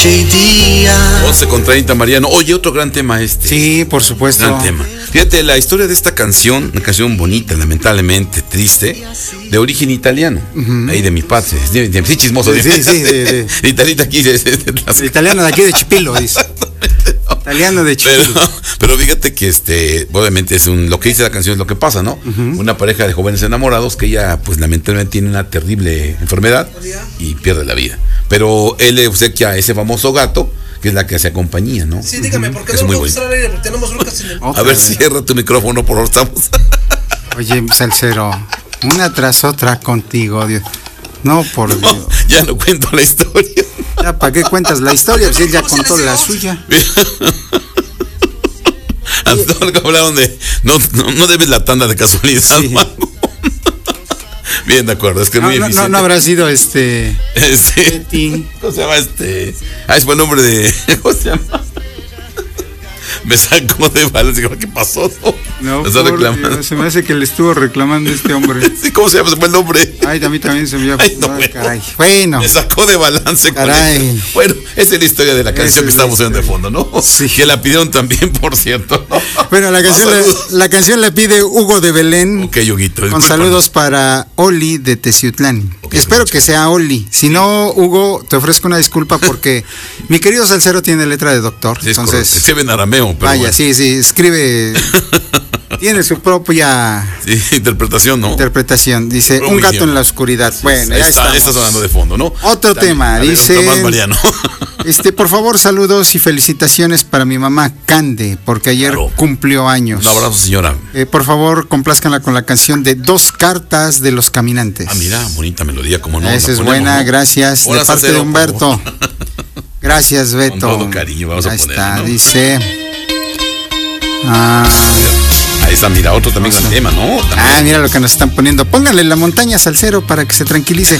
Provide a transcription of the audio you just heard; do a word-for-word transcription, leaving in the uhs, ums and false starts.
y día. once con treinta, Mariano. Oye, otro gran tema este. Sí, por supuesto. Gran tema. Fíjate, la historia de esta canción, una canción bonita, lamentablemente triste, de origen italiano. Uh-huh. Ahí de mi padre. De, de, sí, chismoso. Sí, sí, sí. De, de, de Italita aquí. De, de, de las... de italiano de aquí de Chipilo, dice. Italiano de Chipilo. Pero, pero fíjate que este, obviamente es un, lo que dice la canción es lo que pasa, ¿no? Uh-huh. Una pareja de jóvenes enamorados que ella, pues lamentablemente tiene una terrible enfermedad y pierde la vida. Pero él le obsequia a ese famoso gato, que es la que hace compañía, ¿no? Sí, dígame, ¿por qué es no muy me gusta el aire? Porque tenemos broncas en el... A ver, cierra tu micrófono, por favor, estamos. Oye, Salcero, una tras otra contigo, Dios. No, por no, Dios. Ya no cuento la historia. Ya, ¿para qué cuentas la historia? Pues él ya contó la suya. Antonio, hablaron de. No, no, no debes la tanda de casualidad, sí. Mano. Bien, de acuerdo, es que es no, muy no, difícil. No, no habrá sido este. Este. ¿Cómo se llama este? Ah, es buen nombre de. ¿Cómo se llama? Me sacó de balance. ¿Qué pasó? No, no por, se me hace que le estuvo reclamando este hombre. Sí, ¿cómo se llama? ¿Se fue el nombre? Ay, a mí también se me Ay, no, Ay, bueno. caray. Bueno. Me sacó de balance. Caray. Bueno, esa es la historia de la canción que estamos oyendo de fondo, ¿no? Sí. Que la pidieron también, por cierto. Bueno, la canción, la, la canción la pide Hugo de Belén. Ok, Huguito. Con saludos para Oli de Teciutlán. Okay, espero que sea Oli. Si no, Hugo, te ofrezco una disculpa porque mi querido Salcero tiene letra de doctor. Sí, entonces, escribe en arameo. Pero vaya, bueno. sí, sí, escribe. Tiene su propia sí, interpretación, ¿no? Interpretación. Dice, Pero un gato idioma. En la oscuridad. Sí, bueno, ya está, está sonando de fondo, ¿no? Otro También, tema, ver, dice. Tomás Mariano. Este, por favor, saludos y felicitaciones para mi mamá Cande, porque ayer claro. cumplió años. Un abrazo, señora. Eh, por favor, complázcanla con la canción de Dos Cartas de los Caminantes. Ah, mira, bonita melodía, como no. Esa es ponemos, buena, ¿no? gracias. Hola, de parte Salcero, de Humberto. Gracias, Beto. Con todo cariño, vamos Ahí a poner. Está, ¿no? dice. Ah. Ahí está, mira, otro también gran tema, ¿no? También. Ah, mira lo que nos están poniendo. Pónganle la montaña Salcero para que se tranquilice.